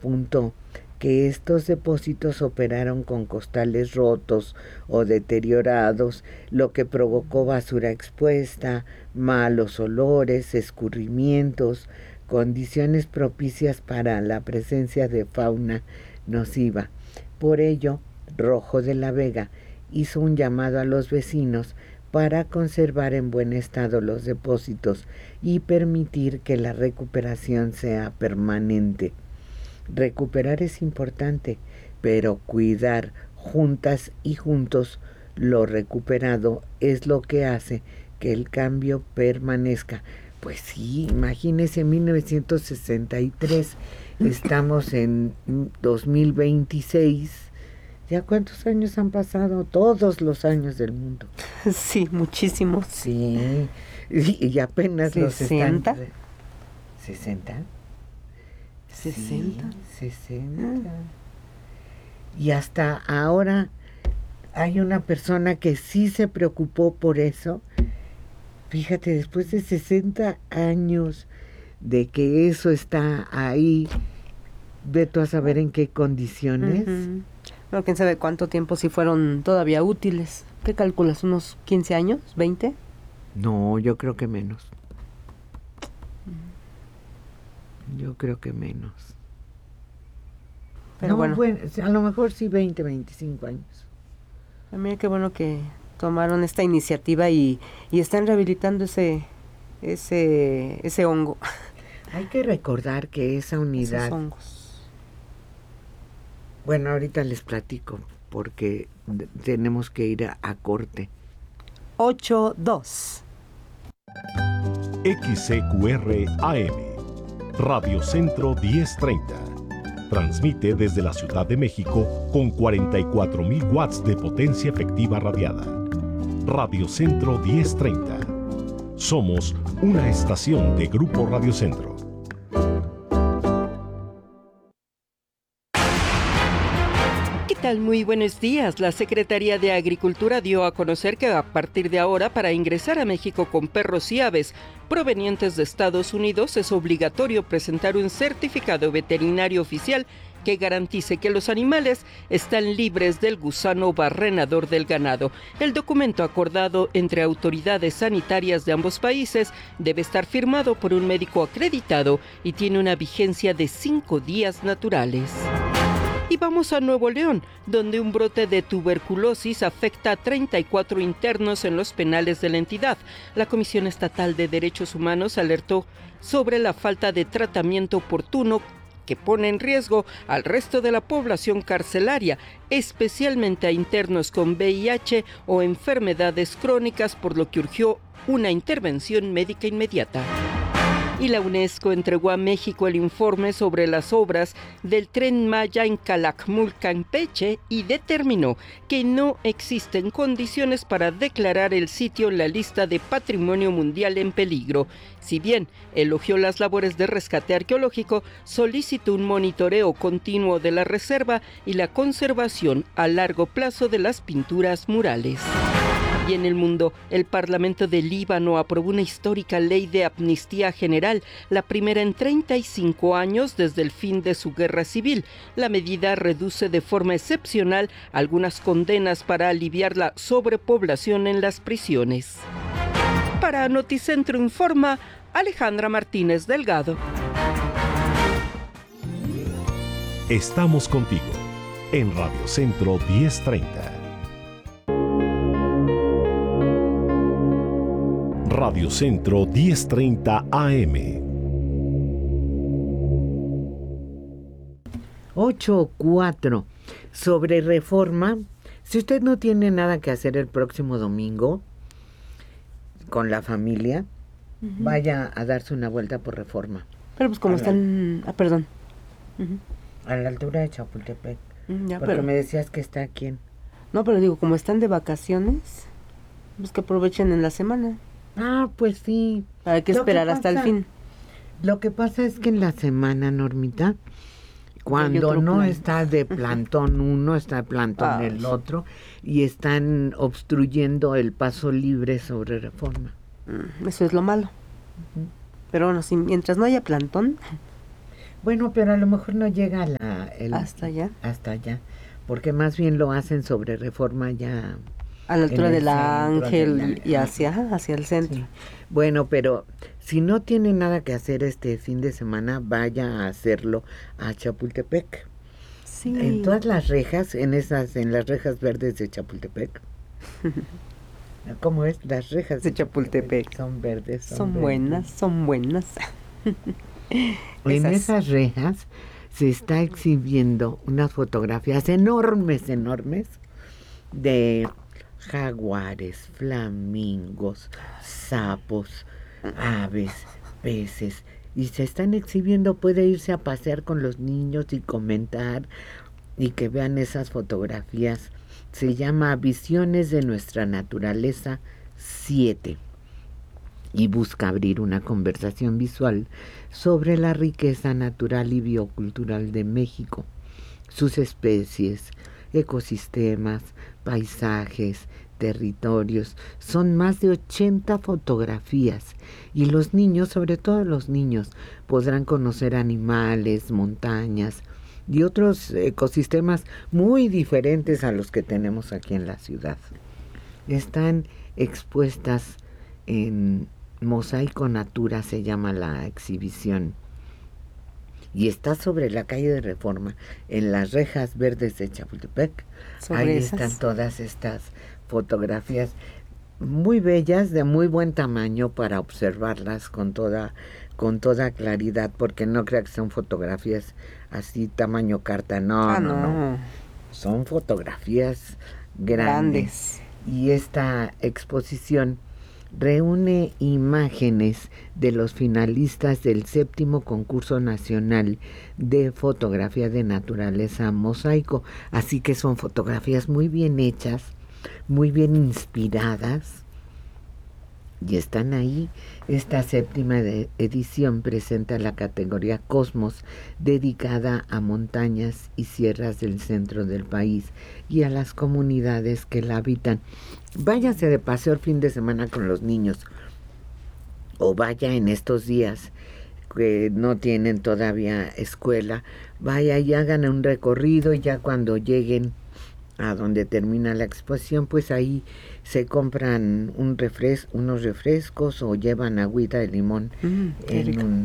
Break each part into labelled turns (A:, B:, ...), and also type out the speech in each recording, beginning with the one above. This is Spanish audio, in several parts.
A: apuntó que estos depósitos operaron con costales rotos o deteriorados, lo que provocó basura expuesta, malos olores, escurrimientos, condiciones propicias para la presencia de fauna nociva. Por ello, Rojo de la Vega hizo un llamado a los vecinos para conservar en buen estado los depósitos y permitir que la recuperación sea permanente. Recuperar es importante, pero cuidar juntas y juntos lo recuperado es lo que hace que el cambio permanezca. Pues sí, imagínese 1963, estamos en 2026. ¿Ya cuántos años han pasado? Todos los años del mundo.
B: Sí, muchísimos.
A: Sí, y apenas
B: 60.
A: los están... ¿60?
B: 60.
A: Sí, 60. Y hasta ahora hay una persona que sí se preocupó por eso. Fíjate, después de 60 años de que eso está ahí, ve tú a saber en qué condiciones.
B: No, quién sabe cuánto tiempo si fueron todavía útiles. ¿Qué calculas? ¿Unos 15 años? ¿20?
A: No, yo creo que menos. Yo creo que menos.
B: Pero
A: no,
B: bueno,
A: a lo mejor sí 20, 25 años.
B: Mira qué bueno que tomaron esta iniciativa y están rehabilitando ese hongo.
A: Hay que recordar que esa unidad...
B: Esos hongos.
A: Bueno, ahorita les platico porque tenemos que ir a corte.
B: 8-2.
C: XCQR AM, Radio Centro 1030. Transmite desde la Ciudad de México con 44,000 watts de potencia efectiva radiada. Radio Centro 1030. Somos una estación de Grupo Radio Centro.
D: ¿Qué tal? Muy buenos días. La Secretaría de Agricultura dio a conocer que a partir de ahora, para ingresar a México con perros y aves provenientes de Estados Unidos, es obligatorio presentar un certificado veterinario oficial que garantice que los animales están libres del gusano barrenador del ganado. El documento acordado entre autoridades sanitarias de ambos países debe estar firmado por un médico acreditado y tiene una vigencia de 5 días naturales. Y vamos a Nuevo León, donde un brote de tuberculosis afecta a 34 internos en los penales de la entidad. La Comisión Estatal de Derechos Humanos alertó sobre la falta de tratamiento oportuno que pone en riesgo al resto de la población carcelaria, especialmente a internos con VIH o enfermedades crónicas, por lo que urgió una intervención médica inmediata. Y la UNESCO entregó a México el informe sobre las obras del Tren Maya en Calakmul, Campeche, y determinó que no existen condiciones para declarar el sitio en la lista de Patrimonio Mundial en peligro. Si bien elogió las labores de rescate arqueológico, solicitó un monitoreo continuo de la reserva y la conservación a largo plazo de las pinturas murales. Y en el mundo, el Parlamento de Líbano aprobó una histórica ley de amnistía general, la primera en 35 años desde el fin de su guerra civil. La medida reduce de forma excepcional algunas condenas para aliviar la sobrepoblación en las prisiones. Para Noticentro Informa, Alejandra Martínez Delgado.
C: Estamos contigo en Radio Centro 1030. Radio Centro 1030 AM.
A: 8:04. Sobre Reforma. Si usted no tiene nada que hacer el próximo domingo con la familia, vaya a darse una vuelta por Reforma.
B: Pero pues como están... perdón.
A: A la altura de Chapultepec.
B: Ya,
A: porque
B: pero...
A: me decías que está aquí en...
B: No, pero digo, como están de vacaciones, pues que aprovechen en la semana.
A: Ah, pues sí.
B: Hay que esperar hasta el fin.
A: Lo que pasa es que en la semana, Normita, cuando no está de plantón uno, está de plantón el otro, y están obstruyendo el paso libre sobre Reforma.
B: Eso es lo malo. Pero bueno, si mientras no haya plantón...
A: Bueno, pero a lo mejor no llega
B: ¿Hasta allá?
A: Hasta allá, porque más bien lo hacen sobre Reforma ya
B: A la altura
A: en el
B: del
A: centro
B: Ángel y
A: ajá.
B: hacia el centro.
A: Sí. Bueno, pero si no tiene nada que hacer este fin de semana, vaya a hacerlo a Chapultepec.
B: Sí.
A: En todas las rejas, en las rejas verdes de Chapultepec. ¿Cómo es? Las rejas
B: de Chapultepec
A: son verdes.
B: Son buenas, son buenas.
A: En esas rejas se está exhibiendo unas fotografías enormes de jaguares, flamingos, sapos, aves, peces, y se están exhibiendo. Puede irse a pasear con los niños y comentar y que vean esas fotografías. Se llama Visiones de nuestra naturaleza 7 y busca abrir una conversación visual sobre la riqueza natural y biocultural de México, sus especies, ecosistemas, paisajes, territorios. Son más de 80 fotografías y los niños, sobre todo los niños, podrán conocer animales, montañas y otros ecosistemas muy diferentes a los que tenemos aquí en la ciudad. Están expuestas en Mosaico Natura, se llama la exhibición, y está sobre la calle de Reforma, en las rejas verdes de Chapultepec. Ahí están todas estas fotografías muy bellas, de muy buen tamaño para observarlas con toda claridad, porque no creo que son fotografías así tamaño carta, no. Son fotografías grandes. Y esta exposición reúne imágenes de los finalistas del 7º concurso nacional de fotografía de naturaleza Mosaico, así que son fotografías muy bien hechas, muy bien inspiradas, y están ahí. Esta 7ª edición presenta la categoría Cosmos, dedicada a montañas y sierras del centro del país y a las comunidades que la habitan. Váyase de paseo el fin de semana con los niños, o vaya en estos días que no tienen todavía escuela, vaya y hagan un recorrido, y ya cuando lleguen a donde termina la exposición, pues ahí se compran unos refrescos o llevan agüita de limón en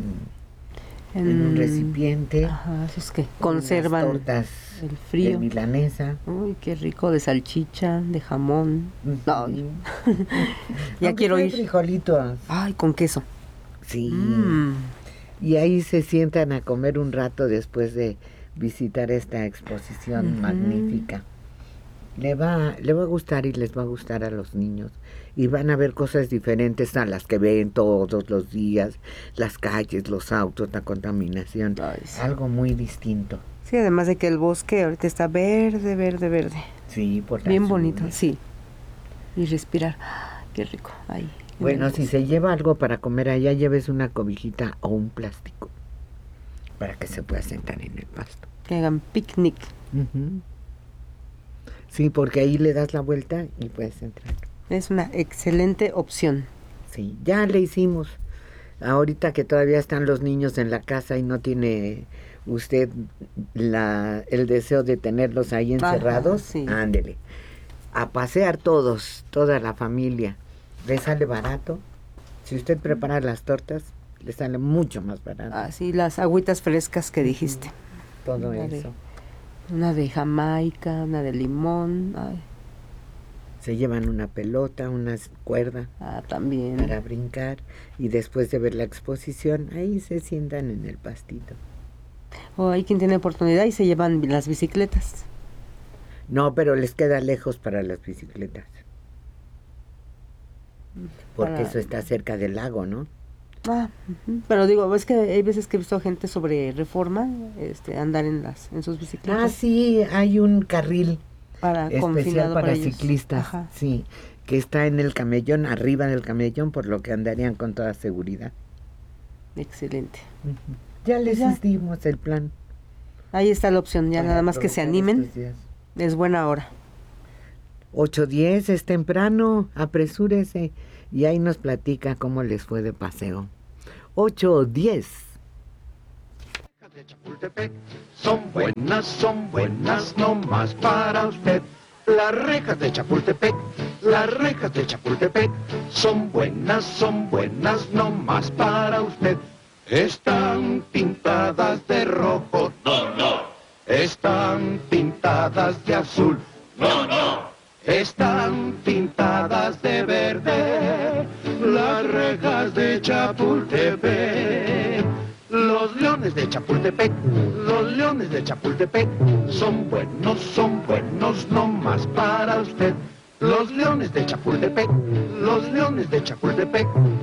A: un recipiente.
B: Ajá, es que conservan
A: tortas
B: el frío
A: de milanesa.
B: Uy, qué rico, de salchicha, de jamón. Ay. Ya
A: aunque
B: quiero ir.
A: Frijolitos.
B: Ay, con queso.
A: Sí. Y ahí se sientan a comer un rato después de visitar esta exposición magnífica. Le va a gustar y les va a gustar a los niños, y van a ver cosas diferentes a las que ven todos los días, las calles, los autos, la contaminación.
B: Ay, sí.
A: Algo muy distinto.
B: Sí, además de que el bosque ahorita está verde.
A: Sí, por la
B: bien
A: ciudad.
B: bonito, sí. Y respirar, qué rico. Ahí.
A: Bueno, si se lleva algo para comer allá, lleves una cobijita o un plástico para que se pueda sentar en el pasto.
B: Que hagan picnic.
A: Sí, porque ahí le das la vuelta y puedes entrar.
B: Es una excelente opción.
A: Sí, ya le hicimos. Ahorita que todavía están los niños en la casa y no tiene usted el deseo de tenerlos ahí encerrados,
B: sí.
A: Ándele. A pasear toda la familia. Le sale barato. Si usted prepara las tortas, le sale mucho más barato.
B: Ah, sí, las agüitas frescas que dijiste.
A: Todo eso.
B: Una de Jamaica, una de limón. Ay.
A: Se llevan una pelota, una cuerda
B: también
A: para brincar, y después de ver la exposición, ahí se sientan en el pastito.
B: O hay quien tiene oportunidad y se llevan las bicicletas.
A: No, pero les queda lejos para las bicicletas. Porque eso está cerca del lago, ¿no?
B: Pero digo, es que hay veces que he visto gente sobre Reforma andar en sus bicicletas.
A: Sí, hay un carril especial para
B: ellos.
A: Ciclistas. Ajá. Sí, que está en el camellón, arriba del camellón, por lo que andarían con toda seguridad.
B: Excelente.
A: Ya les dimos el plan.
B: Ahí está la opción, ya nada más que se animen. Es buena hora.
A: 8:10, es temprano, apresúrese, y ahí nos platica cómo les fue de paseo. 8:10.
E: de Chapultepec son buenas no más para usted. Las rejas de Chapultepec, las rejas de Chapultepec son buenas no más para usted. Están pintadas de rojo, no, no. Están pintadas de azul, no, no. Están pintadas de verde, las rejas de Chapultepec. Los leones de Chapultepec, los leones de Chapultepec son buenos no más para usted. Los leones de Chapultepec, los leones de Chapultepec